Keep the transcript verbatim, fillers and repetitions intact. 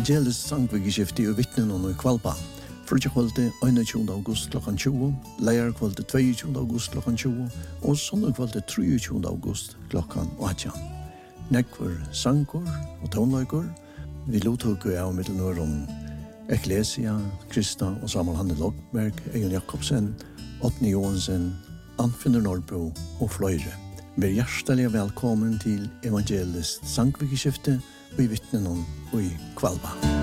Evangelisk sangvegeskifte og vittnen og kvalpa. Frutje kvalte einogtjúgunda august klokkan tjúgu, leir kvalte tveiogtjúgunda august klokkan tjúgu, og sondag kvalte treogtjúgunda august klokkan átjan. Nekvar sankor og tónleikor, vi lottoku av mittelnøren Ecclesia, Krista og Samuel Hanne Lokberg, Egil Jakobsen, Otni Johansen, Anfinnur Norrbo og fløyre. Vær hjertelig velkommen til Evangelisk sangvegeskifte og i vittnen og i kvalpa.